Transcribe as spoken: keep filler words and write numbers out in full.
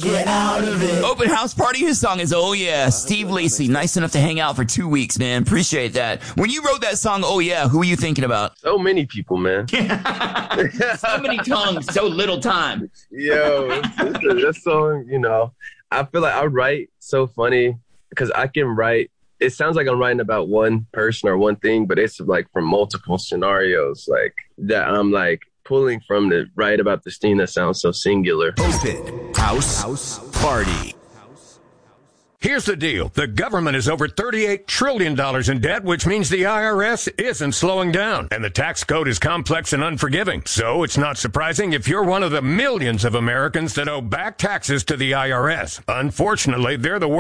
get out of it. Open house party, his song is Oh Yeah. Steve Lacy, nice enough to hang out for two weeks, man. Appreciate that. When you wrote that song, Oh Yeah, who were you thinking about? So many people, man. So many tongues, so little time. Yo, that song, you know, I feel like I write so funny because I can write. It sounds like I'm writing about one person or one thing, but it's like from multiple scenarios, like that I'm like pulling from to write about this thing that sounds so singular. Open house, house party. Here's the deal. The government is over thirty-eight trillion dollars in debt, which means the I R S isn't slowing down. And the tax code is complex and unforgiving. So it's not surprising if you're one of the millions of Americans that owe back taxes to the I R S. Unfortunately, they're the worst.